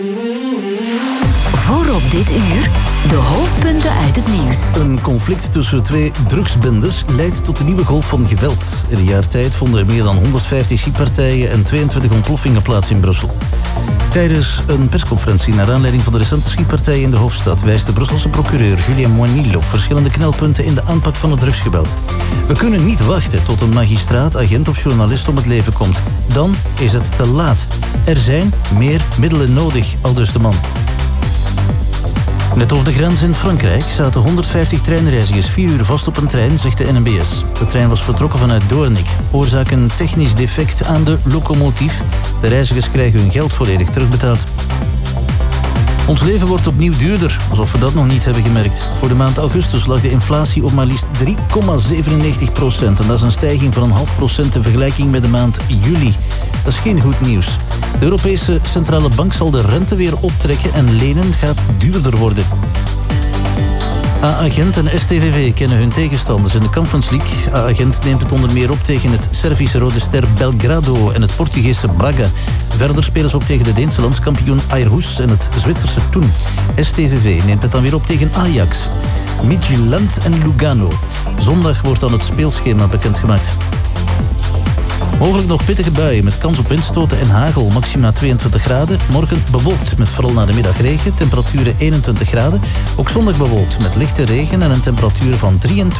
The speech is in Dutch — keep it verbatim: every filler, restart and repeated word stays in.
Voorop dit uur, de hoofdpunten uit het nieuws. Een conflict tussen twee drugsbendes leidt tot een nieuwe golf van geweld. In een jaar tijd vonden er meer dan honderdvijftig schietpartijen en tweeëntwintig ontploffingen plaats in Brussel. Tijdens een persconferentie naar aanleiding van de recente schietpartijen in de hoofdstad wijst de Brusselse procureur Julien Moinil op verschillende knelpunten in de aanpak van het drugsgeweld. We kunnen niet wachten tot een magistraat, agent of journalist om het leven komt. Dan is het te laat. Er zijn meer middelen nodig, aldus de man. Net over de grens in Frankrijk zaten honderdvijftig treinreizigers vier uur vast op een trein, zegt de N M B S. De trein was vertrokken vanuit Doornik. Oorzaak een technisch defect aan de locomotief. De reizigers krijgen hun geld volledig terugbetaald. Ons leven wordt opnieuw duurder, alsof we dat nog niet hebben gemerkt. Voor de maand augustus lag de inflatie op maar liefst drie komma zevenennegentig procent. En dat is een stijging van een half procent in vergelijking met de maand juli. Dat is geen goed nieuws. De Europese Centrale Bank zal de rente weer optrekken en lenen gaat duurder worden. A-agent en S T V V kennen hun tegenstanders in de Conference League. A-agent neemt het onder meer op tegen het Servische Rode Ster Belgrado en het Portugese Braga. Verder spelen ze ook tegen de Deense landskampioen Aarhus en het Zwitserse Thun. S T V V neemt het dan weer op tegen Ajax, Midtjylland en Lugano. Zondag wordt dan het speelschema bekendgemaakt. Mogelijk nog pittige buien met kans op windstoten en hagel, maxima tweeëntwintig graden. Morgen bewolkt met vooral na de middag regen, temperaturen eenentwintig graden. Ook zondag bewolkt met lichte regen en een temperatuur van drieëntwintig